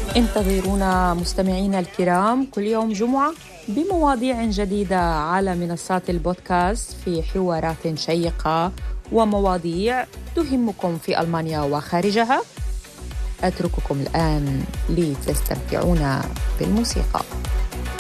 انتظرونا مستمعينا الكرام كل يوم جمعة بمواضيع جديدة على منصات البودكاست في حوارات شيقة ومواضيع تهمكم في ألمانيا وخارجها. أترككم الآن لتستمتعون بالموسيقى.